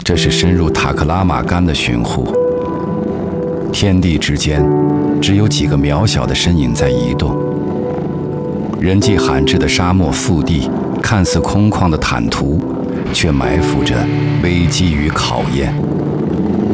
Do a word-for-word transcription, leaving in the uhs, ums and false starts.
这是深入塔克拉玛干的巡护。天地之间，只有几个渺小的身影在移动。人迹罕至的沙漠腹地，看似空旷的坦途，却埋伏着危机与考验。